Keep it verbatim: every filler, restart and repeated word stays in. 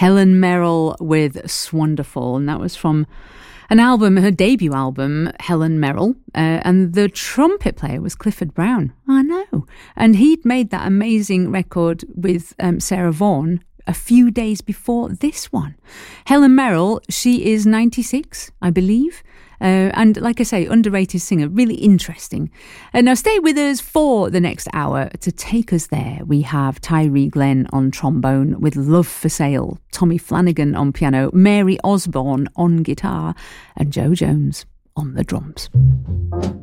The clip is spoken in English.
Helen Merrill with Swonderful, and that was from an album, her debut album, Helen Merrill, uh, and the trumpet player was Clifford Brown. I know. And he'd made that amazing record with um, Sarah Vaughan a few days before this one. Helen Merrill, she is ninety-six, I believe. Uh, and like I say, underrated singer, really interesting. And now stay with us for the next hour. To take us there, we have Tyree Glenn on trombone with Love for Sale, Tommy Flanagan on piano, Mary Osborne on guitar, and Joe Jones on the drums.